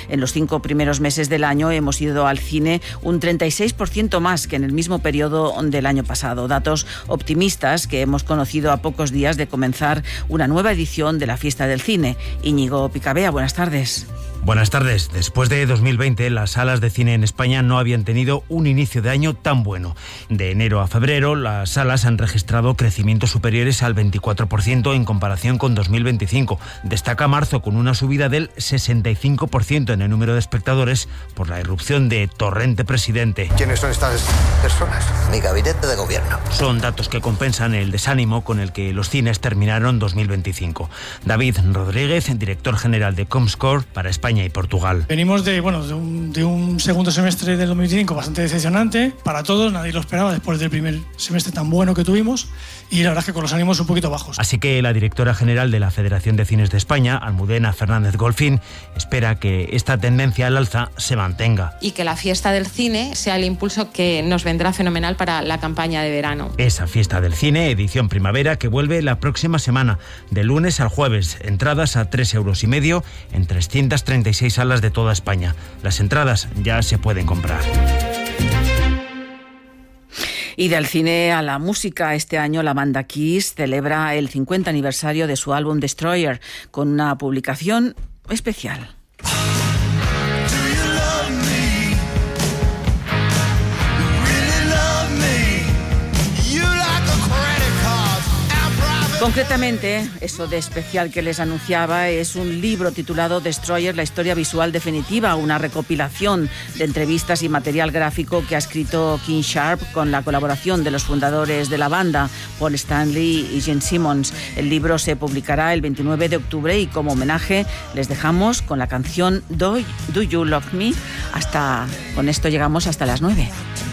En los 5 primeros meses del año hemos ido al cine un 36% más que en el mismo periodo del año pasado. Datos optimistas que hemos conocido a pocos días de comenzar una nueva edición de la Fiesta del Cine. Íñigo Picabea, buenas tardes. Buenas tardes. Después de 2020, las salas de cine en España no habían tenido un inicio de año tan bueno. De enero a febrero, las salas han registrado crecimientos superiores al 24% en comparación con 2025. Destaca marzo con una subida del 65% en el número de espectadores por la irrupción de Torrente Presidente. ¿Quiénes son estas personas? Mi gabinete de gobierno. Son datos que compensan el desánimo con el que los cines terminaron 2025. David Rodríguez, director general de Comscore para España y Portugal. Venimos de un segundo semestre del 2025 bastante decepcionante para todos, nadie lo esperaba después del primer semestre tan bueno que tuvimos y la verdad es que con los ánimos un poquito bajos. Así que la directora general de la Federación de Cines de España, Almudena Fernández Golfín, espera que esta tendencia al alza se mantenga. Y que la Fiesta del Cine sea el impulso que nos vendrá fenomenal para la campaña de verano. Esa Fiesta del Cine, edición primavera, que vuelve la próxima semana, de lunes al jueves. Entradas a 3,5 € en 336 salas de toda España. Las entradas ya se pueden comprar. Y del cine a la música, este año la banda Kiss celebra el 50 aniversario de su álbum Destroyer con una publicación especial. Concretamente, eso de especial que les anunciaba es un libro titulado Destroyer, la historia visual definitiva, una recopilación de entrevistas y material gráfico que ha escrito King Sharp con la colaboración de los fundadores de la banda, Paul Stanley y Gene Simmons. El libro se publicará el 29 de octubre y como homenaje les dejamos con la canción Do You Love Me. Con esto llegamos hasta las 9.